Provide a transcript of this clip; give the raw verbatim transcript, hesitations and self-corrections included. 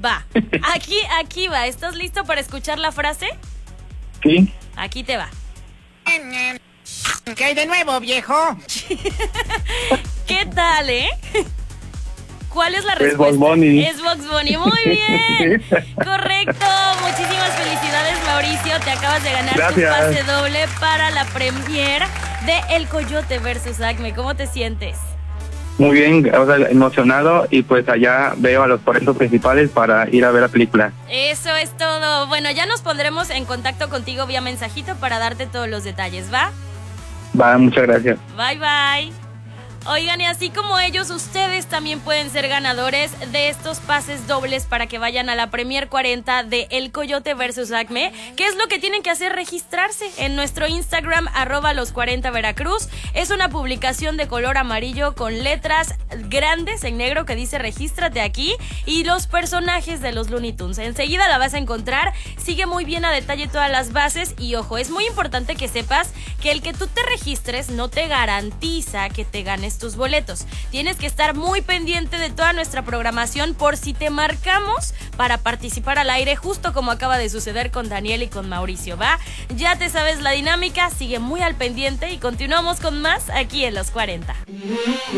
Va, aquí, aquí va. ¿Estás listo para escuchar la frase? Sí. Aquí te va. ¿Qué hay de nuevo, viejo? ¿Qué tal, eh? ¿Cuál es la Es respuesta? Bugs Bunny. Es Bugs Bunny. Muy bien. Correcto. Muchísimas felicidades, Mauricio. Te acabas de ganar Gracias. tu pase doble para la premiere de El Coyote versus Acme. ¿Cómo te sientes? Muy bien, o sea, emocionado y pues allá veo a los cuarenta principales para ir a ver la película. Eso es todo. Bueno, ya nos pondremos en contacto contigo vía mensajito para darte todos los detalles, ¿va? Va, muchas gracias. Bye, bye. Oigan, y así como ellos, ustedes también pueden ser ganadores de estos pases dobles para que vayan a la Premier cuarenta de El Coyote versus Acme. ¿Qué es lo que tienen que hacer? Registrarse en nuestro Instagram, arroba los cuarenta Veracruz. Es una publicación de color amarillo con letras grandes en negro que dice regístrate aquí y los personajes de los Looney Tunes. Enseguida la vas a encontrar. Sigue muy bien a detalle todas las bases y ojo, es muy importante que sepas que el que tú te registres no te garantiza que te ganes tus boletos. Tienes que estar muy pendiente de toda nuestra programación por si te marcamos para participar al aire, justo como acaba de suceder con Daniel y con Mauricio, ¿va? Ya te sabes la dinámica, sigue muy al pendiente y continuamos con más aquí en Los cuarenta.